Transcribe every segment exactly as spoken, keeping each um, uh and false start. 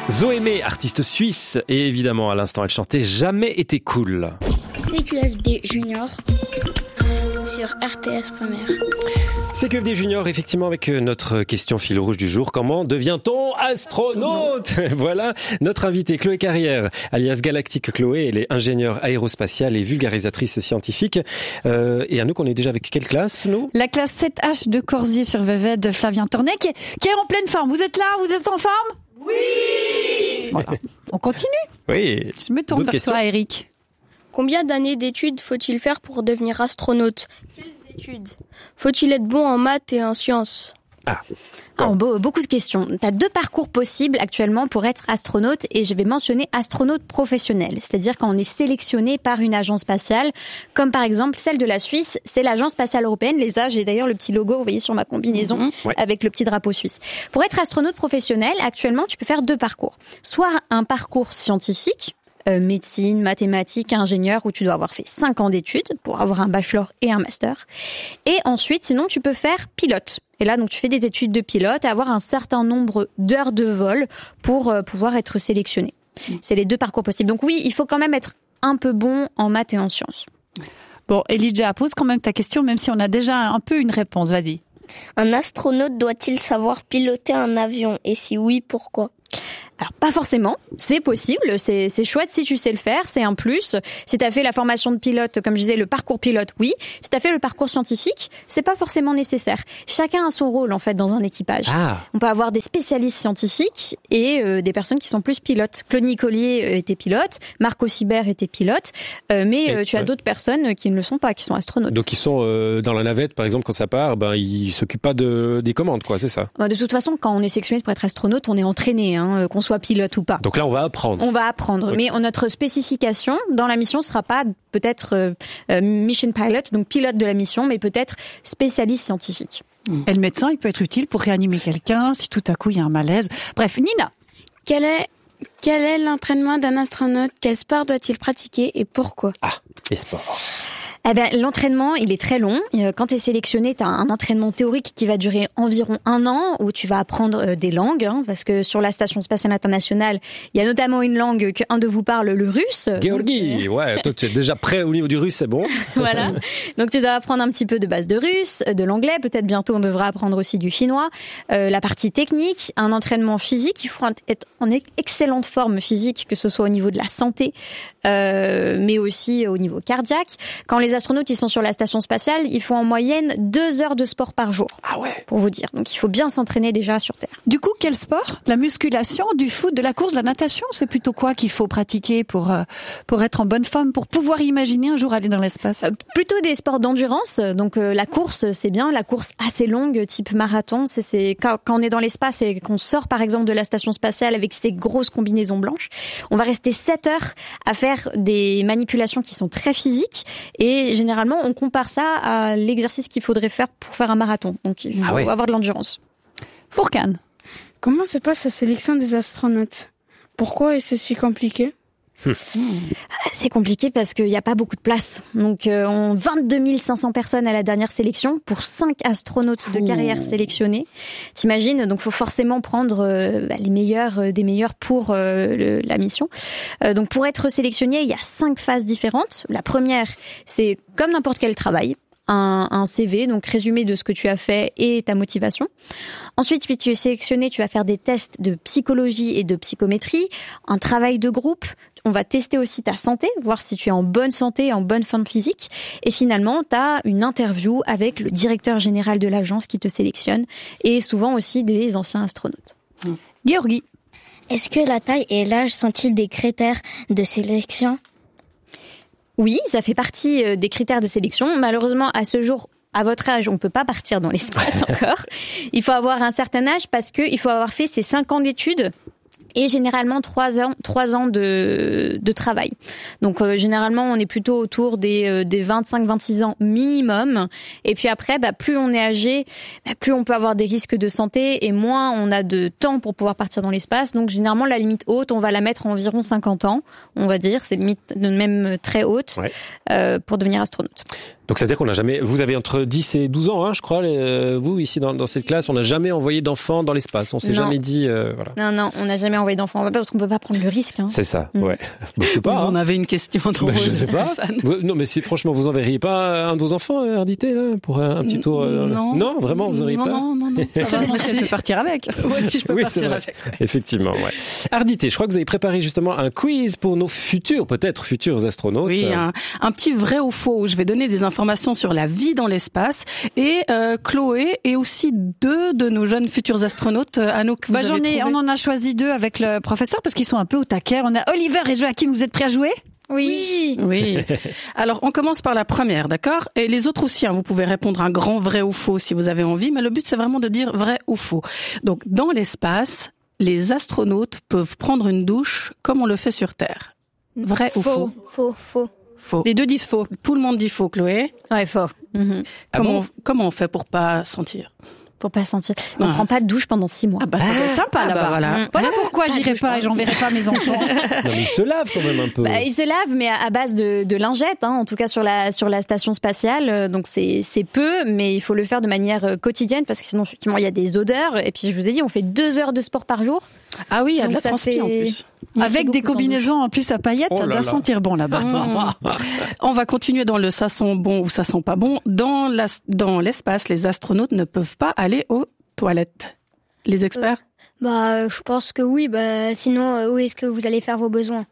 Zoémé, artiste suisse, et évidemment à l'instant elle chantait Jamais été cool. C Q F D Junior sur R T S point R. C Q F D Junior, effectivement, avec notre question fil rouge du jour. Comment devient-on astronaute? Voilà notre invitée Chloé Carrière, alias Galactique Chloé. Elle est ingénieure aérospatiale et vulgarisatrice scientifique. Euh, et à nous, qu'on est déjà avec quelle classe, nous? La classe sept H de Corsier-sur-Vevey de Flavien Tornet, qui est, qui est en pleine forme. Vous êtes là? Vous êtes en forme? Oui! Voilà. On continue? Oui. Je me tourne vers questions? toi, Eric. Combien d'années d'études faut-il faire pour devenir astronaute? Quelles études? Faut-il être bon en maths et en sciences? Ah. Alors, be- beaucoup de questions. Tu as deux parcours possibles actuellement pour être astronaute et je vais mentionner astronaute professionnel. C'est-à-dire quand on est sélectionné par une agence spatiale, comme par exemple celle de la Suisse, c'est l'agence spatiale européenne, l'E S A. J'ai d'ailleurs le petit logo, vous voyez, sur ma combinaison, Mmh, ouais. avec le petit drapeau suisse. Pour être astronaute professionnel, actuellement, tu peux faire deux parcours. Soit un parcours scientifique, Euh, médecine, mathématiques, ingénieur, où tu dois avoir fait cinq ans d'études pour avoir un bachelor et un master. Et ensuite, sinon, tu peux faire pilote. Et là, donc, tu fais des études de pilote et avoir un certain nombre d'heures de vol pour euh, pouvoir être sélectionné. C'est les deux parcours possibles. Donc oui, il faut quand même être un peu bon en maths et en sciences. Bon, Elijah, pose quand même ta question, même si on a déjà un peu une réponse. Vas-y. Un astronaute doit-il savoir piloter un avion? Et si oui, pourquoi? Alors, pas forcément. C'est possible. C'est, c'est chouette si tu sais le faire. C'est un plus. Si tu as fait la formation de pilote, comme je disais, le parcours pilote, oui. Si tu as fait le parcours scientifique, c'est pas forcément nécessaire. Chacun a son rôle, en fait, dans un équipage. Ah. On peut avoir des spécialistes scientifiques et euh, des personnes qui sont plus pilotes. Claude Collier euh, était pilote. Marc Aubert était pilote. Euh, mais euh, tu as ouais. d'autres personnes qui ne le sont pas, qui sont astronautes. Donc ils sont euh, dans la navette, par exemple, quand ça part, ben ils s'occupent pas de des commandes, quoi, c'est ça. De toute façon, quand on est sélectionné pour être astronaute, on est entraîné, hein, qu'on soit pilote ou pas. Donc là, on va apprendre. On va apprendre, Oui. mais notre spécification dans la mission sera pas peut-être euh, euh, mission pilot, donc pilote de la mission, mais peut-être spécialiste scientifique. Et le médecin, il peut être utile pour réanimer quelqu'un si tout à coup il y a un malaise. Bref, Nina. Quel est, quel est l'entraînement d'un astronaute? Quel sport doit-il pratiquer et pourquoi? Ah, les sports. Eh ben, l'entraînement, il est très long. Quand tu es sélectionné, tu as un entraînement théorique qui va durer environ un an, où tu vas apprendre des langues, hein, parce que sur la Station spatiale internationale, il y a notamment une langue qu'un de vous parle, le russe. Georgi, ouais, toi tu es déjà prêt au niveau du russe, c'est bon. Voilà. Donc tu dois apprendre un petit peu de base de russe, de l'anglais, peut-être bientôt on devra apprendre aussi du chinois. Euh, la partie technique, un entraînement physique, il faut être en excellente forme physique, que ce soit au niveau de la santé, euh, mais aussi au niveau cardiaque. Quand les astronautes ils sont sur la station spatiale, ils font en moyenne deux heures de sport par jour. Ah ouais. Pour vous dire. Donc il faut bien s'entraîner déjà sur Terre. Du coup, quel sport? La musculation, du foot, de la course, de la natation? C'est plutôt quoi qu'il faut pratiquer pour, euh, pour être en bonne forme, pour pouvoir imaginer un jour aller dans l'espace? Euh, plutôt des sports d'endurance. Donc euh, la course, c'est bien. La course assez longue, type marathon. C'est, c'est quand, quand on est dans l'espace et qu'on sort par exemple de la station spatiale avec ces grosses combinaisons blanches, on va rester sept heures à faire des manipulations qui sont très physiques. Et généralement, on compare ça à l'exercice qu'il faudrait faire pour faire un marathon. Donc il faut Ah ouais. avoir de l'endurance. Fourcane. Comment se passe la sélection des astronautes? Pourquoi est-ce si compliqué? C'est compliqué parce qu'il n'y a pas beaucoup de place. Donc, euh, on vingt-deux mille cinq cents personnes à la dernière sélection pour cinq astronautes de carrière sélectionnés. T'imagines? Donc, faut forcément prendre euh, bah, les meilleurs euh, des meilleurs pour euh, le, la mission. Euh, donc, pour être sélectionné, il y a cinq phases différentes. La première, c'est comme n'importe quel travail. Un, un C V, donc résumé de ce que tu as fait et ta motivation. Ensuite, puis tu es sélectionné, tu vas faire des tests de psychologie et de psychométrie, un travail de groupe. On va tester aussi ta santé, voir si tu es en bonne santé, en bonne forme physique. Et finalement, tu as une interview avec le directeur général de l'agence qui te sélectionne et souvent aussi des anciens astronautes. Georgi. Est-ce que la taille et l'âge sont-ils des critères de sélection? Oui, ça fait partie des critères de sélection. Malheureusement, à ce jour, à votre âge, on peut pas partir dans l'espace encore. Il faut avoir un certain âge parce que il faut avoir fait ces cinq ans d'études et généralement trois ans, trois ans de, de travail. Donc euh, généralement, on est plutôt autour des, euh, des vingt-cinq vingt-six ans minimum. Et puis après, bah, plus on est âgé, bah, plus on peut avoir des risques de santé et moins on a de temps pour pouvoir partir dans l'espace. Donc généralement, la limite haute, on va la mettre à environ cinquante ans, on va dire. C'est limite même très haute, ouais. euh, pour devenir astronaute. Donc c'est-à-dire qu'on n'a jamais... Vous avez entre dix et douze ans, hein, je crois, les, vous, ici, dans, dans cette classe, on n'a jamais envoyé d'enfants dans l'espace. On s'est Non. jamais dit... Euh, voilà. Non, non, on n'a jamais envoyé d'enfants. On va pas parce qu'on peut pas prendre le risque. Hein. C'est ça, Mm. ouais. Bon, je sais pas. Vous hein. en avez une question dans Bah, je sais pas. Stéphane. Vous- Non, mais si, franchement, vous enverriez pas un de vos enfants, euh, Ardité, là, pour un, un petit tour euh, Non. Non, vraiment, vous enverriez non, pas Non, non, non. Ça va, Seulement si merci. elle peut partir avec. Moi aussi, je peux Oui, c'est partir vrai. avec. ouais. Effectivement, ouais. Ardité, je crois que vous avez préparé justement un quiz pour nos futurs, peut-être futurs astronautes. Oui, un, un petit vrai ou faux où je vais donner des informations sur la vie dans l'espace. Et euh, Chloé et aussi deux de nos jeunes futurs astronautes, euh, Anouk, vous Bah, avez j'en ai, trouvé on en a choisi deux avec le professeur parce qu'ils sont un peu au taquet. On a Oliver et Joachim, vous êtes prêts à jouer? Oui. Oui. Alors, on commence par la première, d'accord? Et les autres aussi, hein, vous pouvez répondre un grand vrai ou faux si vous avez envie, mais le but, c'est vraiment de dire vrai ou faux. Donc, dans l'espace, les astronautes peuvent prendre une douche comme on le fait sur Terre. Vrai ou faux? Faux, faux. Faux. Les deux disent faux. Tout le monde dit faux, Chloé. Ouais, faux. Mhm. Ah comment, bon on, comment on fait pour pas sentir? Pour pas sentir. On Ah. prend pas de douche pendant six mois. Ah bah, ça va être sympa Ah bah là-bas. voilà. Mm. Voilà pourquoi Pas j'irai de pas et j'enverrai pas mes enfants. Non, mais ils se lavent quand même un peu. Bah, ils se lavent, mais à, à base de, de lingettes, hein, en tout cas sur la sur la station spatiale. Euh, Donc c'est c'est peu, mais il faut le faire de manière euh, quotidienne parce que sinon effectivement il y a des odeurs. Et puis je vous ai dit, on fait deux heures de sport par jour. Ah oui, il y a de Donc la ça transpi en fait- plus. Avec des beaucoup combinaisons en plus à paillettes, Oh ça là doit là. sentir bon là-bas. Mmh. On va continuer dans le ça sent bon ou ça sent pas bon. Dans la, dans l'espace, les astronautes ne peuvent pas aller aux toilettes. Les experts? Bah, euh, je pense que oui. Bah, sinon, euh, où est-ce que vous allez faire vos besoins?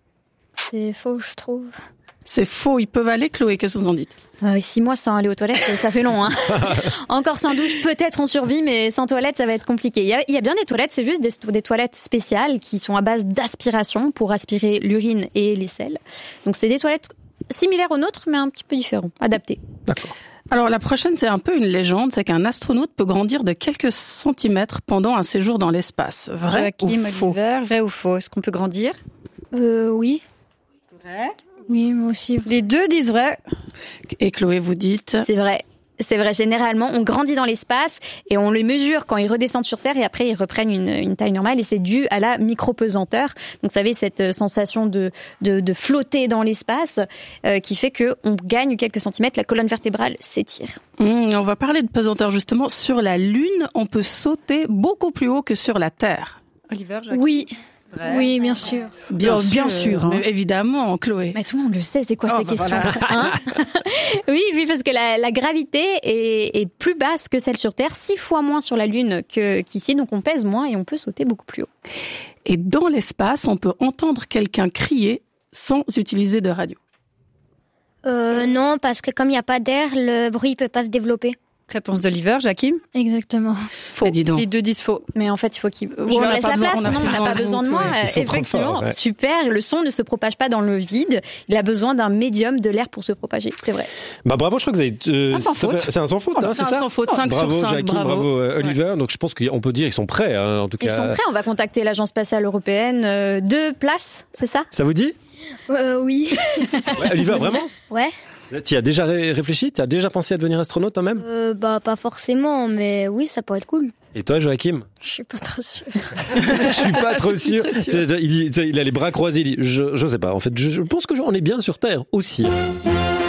C'est faux, je trouve. C'est faux, ils peuvent aller, Chloé, qu'est-ce que vous en dites? Euh, six mois sans aller aux toilettes, ça fait long. Hein. Encore sans douche, peut-être on survit, mais sans toilette, ça va être compliqué. Il y a, il y a bien des toilettes, c'est juste des, des toilettes spéciales qui sont à base d'aspiration pour aspirer l'urine et les selles. Donc c'est des toilettes similaires aux nôtres, mais un petit peu différents, adaptées. D'accord. Alors la prochaine, c'est un peu une légende, c'est qu'un astronaute peut grandir de quelques centimètres pendant un séjour dans l'espace. Vrai ou Joachim, faux? Oliver, vrai ou faux? Est-ce qu'on peut grandir? Euh, oui. Vrai. Oui, moi aussi. Les deux disent vrai. Et Chloé, vous dites? C'est vrai. C'est vrai, généralement, on grandit dans l'espace et on les mesure quand ils redescendent sur Terre et après ils reprennent une, une taille normale et c'est dû à la micropesanteur. Donc, vous savez, cette sensation de, de, de flotter dans l'espace euh, qui fait qu'on gagne quelques centimètres, la colonne vertébrale s'étire. Mmh, on va parler de pesanteur justement. Sur la Lune, on peut sauter beaucoup plus haut que sur la Terre. Oliver, Joachim. Oui. Vrai. Oui, bien sûr. Bien Oh, sûr, bien sûr, hein. mais évidemment, Chloé. Mais tout le monde le sait, c'est quoi Oh, ces bah questions voilà. hein Oui, oui, parce que la, la gravité est, est plus basse que celle sur Terre, six fois moins sur la Lune que, qu'ici, donc on pèse moins et on peut sauter beaucoup plus haut. Et dans l'espace, on peut entendre quelqu'un crier sans utiliser de radio. Euh, non, parce que comme il n'y a pas d'air, le bruit peut pas se développer. Réponse d'Oliver, Joachim. Exactement. Faux. dis donc. Les deux disent faux. Mais en fait, il faut qu'il. Je on leur n'a laisse pas la besoin- place. on n'a Non, pas on n'a besoin pas de besoin de vous, moi. Chloé. Euh, Ils sont trop Effectivement, forts, ouais. super. Le son ne se propage pas dans le vide. Il a besoin d'un médium, de l'air pour se propager. C'est vrai. Bah bravo, je crois que vous avez... euh, Un sans ça fait- faute. C'est un sans faute, hein, C'est c'est un ça sans faute, cinq Bravo sur cinq, Joachim, bravo. bravo euh, Oliver. Donc je pense qu'on peut dire qu'ils sont prêts, hein, en tout cas. Ils sont prêts. On va contacter l'Agence spatiale européenne. Euh, deux places, c'est ça? Ça vous dit Euh, oui. Ouais, Oliver, vraiment Ouais. Tu y as déjà ré- réfléchi? Tu as déjà pensé à devenir astronaute toi-même? Euh, bah, pas forcément, mais oui, ça pourrait être cool. Et toi, Joachim? Je suis pas trop sûre. Je suis pas trop sûr. Il, dit, il a les bras croisés. Il dit, je, je sais pas. En fait, je, je pense que on est bien sur Terre aussi.